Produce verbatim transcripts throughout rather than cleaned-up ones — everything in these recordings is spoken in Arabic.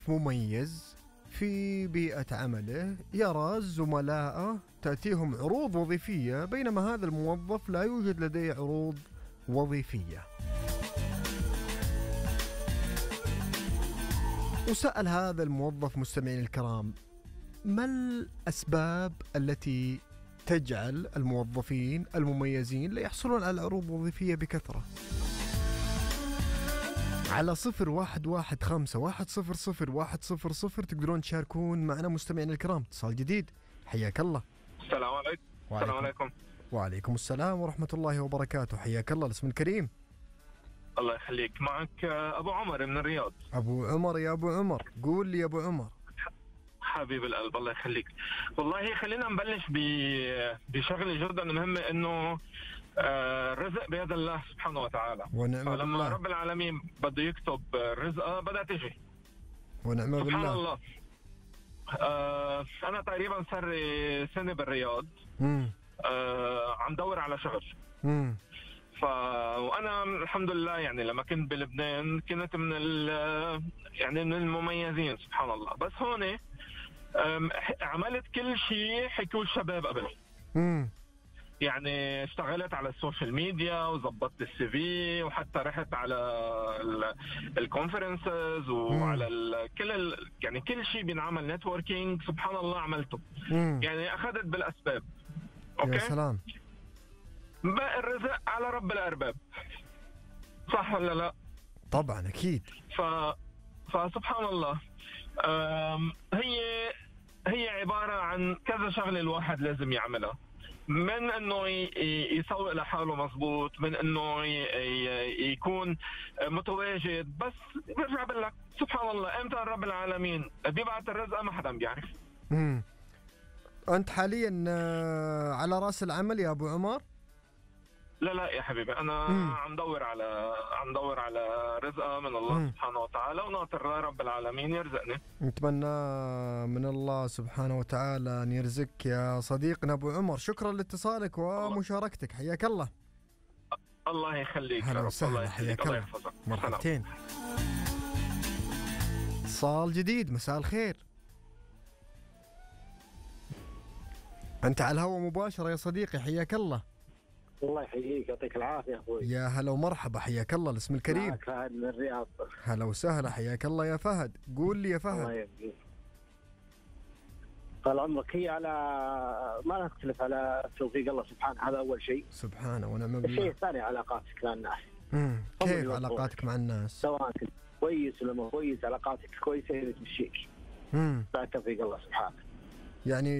مميز في بيئة عمله يرى زملائه تأتيهم عروض وظيفية بينما هذا الموظف لا يوجد لديه عروض وظيفية. وسأل هذا الموظف مستمعين الكرام: ما الأسباب التي تجعل الموظفين المميزين لا يحصلون على عروض وظيفية بكثرة؟ على صفر واحد واحد خمسة واحد صفر صفر واحد صفر صفر تقدرون تشاركون معنا مستمعين الكرام. اتصال جديد، حياك الله. السلام عليكم. السلام عليكم. وعليكم السلام ورحمة الله وبركاته. حياك الله. الاسم الكريم. الله يخليك. معك أبو عمر من الرياض. أبو عمر. يا أبو عمر قول لي يا أبو عمر. حبيب القلب الله يخليك. والله خلينا نبلش بشغله جدا مهمة، إنه الرزق بيد الله سبحانه وتعالى، ونعم بالله. فلما رب العالمين بده يكتب رزقه بدأ تجي. ونعم بالله. سبحان الله. آه أنا تقريبا صار لي سنة بالرياض. آه عم دور على شغل. مم. ف وانا الحمد لله يعني لما كنت بلبنان كنت من ال يعني من المميزين سبحان الله، بس هون عملت كل شيء حكوا الشباب قبل. امم يعني اشتغلت على السوشيال ميديا وظبطت السي في، وحتى رحت على الكونفرنسز وعلى ال كل ال يعني كل شيء بينعمل نتوركينج سبحان الله عملته. مم. يعني اخذت بالاسباب. اوكي يا سلام. باقي الرزق على رب الأرباب، صح ولا لا؟ طبعا أكيد. ف... فسبحان الله هي هي عبارة عن كذا شغلة الواحد لازم يعملها، من انه يسوق لحاله مزبوط، من انه يكون متواجد. بس برجع بقول لك سبحان الله امتى رب العالمين بيبعث الرزق ما حدا بيعرف. امم أنت حاليا على رأس العمل يا أبو عمر؟ لا لا يا حبيبي، أنا مم. عم دور على عم دور على رزقة من الله مم. سبحانه وتعالى، وناطر رب العالمين يرزقني. نتمنى من الله سبحانه وتعالى أن يرزقك يا صديقنا أبو عمر. شكرا لاتصالك ومشاركتك. حياك الله. الله يخليك. هلا وسهلا. حياك الله. مرحبتين. اتصال جديد. مساء الخير. أنت على الهواء مباشرة يا صديقي. حياك الله. الله يحييك يعطيك العافية أخوي. يا هلا ومرحبا. حياك الله. الاسم الكريم. معك فهد من الرياض. هلا وسهلا. حياك الله يا فهد. قول لي يا فهد. الله يبقيك. طال عمرك. هي على ما نختلف على توفيق الله سبحانه، هذا أول شيء. سبحانه ونعم بالله. الشيء الثاني علاقاتك مع الناس. امم كيف علاقاتك مع الناس؟ سواء كنت كويس ولا مو كويس، علاقاتك كويسة هي تمشيك. امم بعد توفيق الله سبحانه. يعني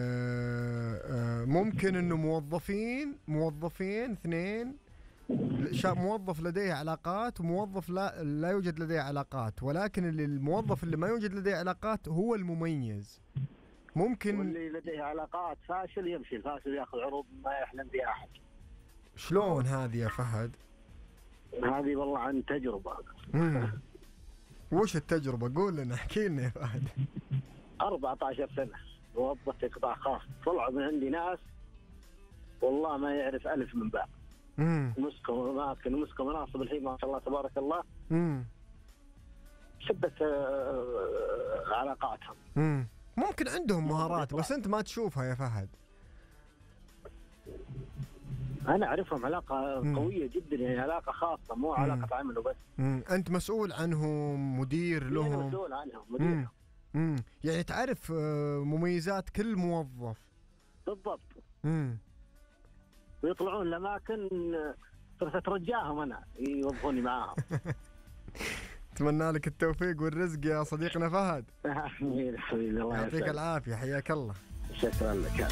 ممكن انه موظفين موظفين اثنين، موظف لديه علاقات وموظف لا لا يوجد لديه علاقات، ولكن اللي الموظف اللي ما يوجد لديه علاقات هو المميز. ممكن واللي لديه علاقات فاشل يمشي الفاشل ياخذ عروض ما يحلم بها احد. شلون هذه يا فهد؟ هذه والله عن تجربة. وش التجربة؟ قول لنا، احكي لنا يا فهد. أربعة عشر سنة موظف في قطاع خاص، طلعوا من عندي ناس والله ما يعرف ألف من باء. مسكوا أماكن ومسكوا مناصب الحين ما شاء الله تبارك الله. امم شبت آه علاقاتهم. امم ممكن عندهم مهارات بس أنت ما تشوفها يا فهد. أنا أعرفهم علاقة مم. قوية جدا، يعني علاقة خاصة مو مم. علاقة عمل وبس. مم. أنت مسؤول عنهم، مدير لهم. أنا مسؤول عنهم مدير. امم يعني تعرف مميزات كل موظف. بالضبط. امم ويطلعون لأماكن ترجعهم أنا يوظفوني معاهم. أتمنى لك التوفيق والرزق يا صديقنا فهد. الله يعطيك العافية. حياك الله. شكرا لك.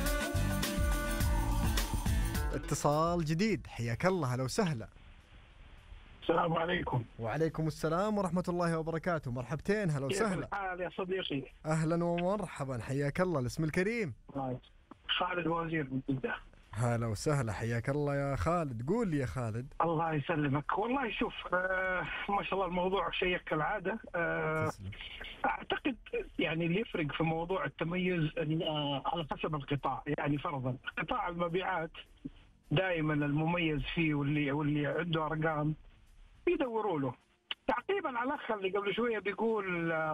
اتصال جديد. حياك الله. هلا وسهلا. السلام عليكم. وعليكم السلام ورحمة الله وبركاته. مرحبتين. هلا وسهلا. كيف الحال يا صديقي؟ أهلا ومرحبا. حياك الله. الاسم الكريم. خالد وزير من جدة. هلا وسهلا. حياك الله يا خالد. قول لي يا خالد. الله يسلمك. والله شوف آه ما شاء الله الموضوع شيق كالعادة. آه أعتقد يعني اللي يفرق في موضوع التميز آه على حسب القطاع. يعني فرضا قطاع المبيعات دائما المميز فيه واللي واللي عنده أرقام يدوروا له. تعقيبا على الأخ اللي قبل شوية بيقول